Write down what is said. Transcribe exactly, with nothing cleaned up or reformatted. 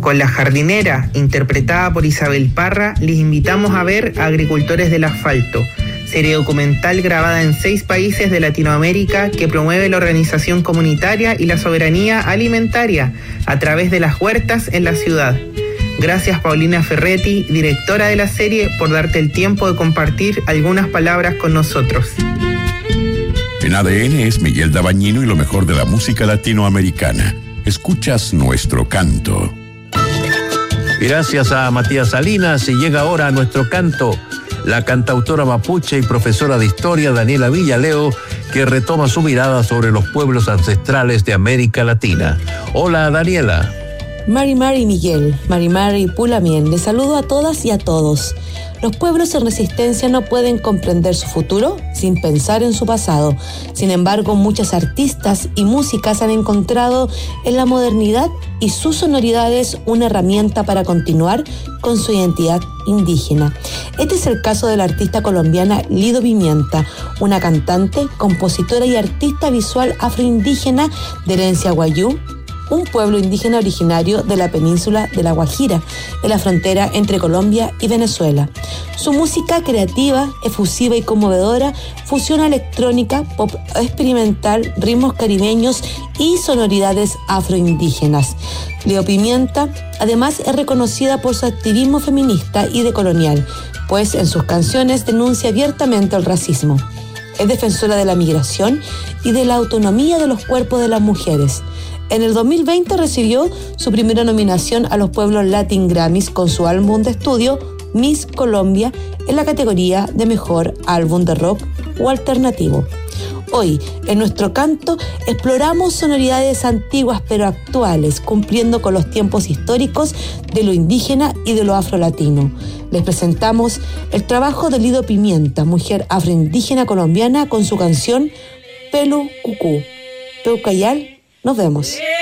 con La Jardinera, interpretada por Isabel Parra, les invitamos a ver Agricultores del Asfalto, serie documental grabada en seis países de Latinoamérica que promueve la organización comunitaria y la soberanía alimentaria a través de las huertas en la ciudad. Gracias, Paulina Ferretti, directora de la serie, por darte el tiempo de compartir algunas palabras con nosotros. En A D N es Miguel Dabañino y lo mejor de la música latinoamericana. Escuchas Nuestro Canto. Gracias a Matías Salinas, y llega ahora a Nuestro Canto la cantautora mapuche y profesora de historia Daniela Villaleo, que retoma su mirada sobre los pueblos ancestrales de América Latina. Hola, Daniela. Mari Mari Miguel, Mari Mari Pulamien, les saludo a todas y a todos. Los pueblos en resistencia no pueden comprender su futuro sin pensar en su pasado. Sin embargo, muchas artistas y músicas han encontrado en la modernidad y sus sonoridades una herramienta para continuar con su identidad indígena. Este es el caso de la artista colombiana Lido Pimienta, una cantante, compositora y artista visual afroindígena de herencia wayú, un pueblo indígena originario de la península de La Guajira, en la frontera entre Colombia y Venezuela. Su música creativa, efusiva y conmovedora fusiona electrónica, pop experimental, ritmos caribeños y sonoridades afroindígenas. Lido Pimienta, además, es reconocida por su activismo feminista y decolonial, pues en sus canciones denuncia abiertamente el racismo. Es defensora de la migración y de la autonomía de los cuerpos de las mujeres. En el dos mil veinte recibió su primera nominación a los Pueblos Latin Grammys con su álbum de estudio Miss Colombia en la categoría de Mejor Álbum de Rock o Alternativo. Hoy, en Nuestro Canto, exploramos sonoridades antiguas pero actuales, cumpliendo con los tiempos históricos de lo indígena y de lo afrolatino. Les presentamos el trabajo de Lido Pimienta, mujer afroindígena colombiana, con su canción Pelu Cucú. Peucayal. Nos vemos.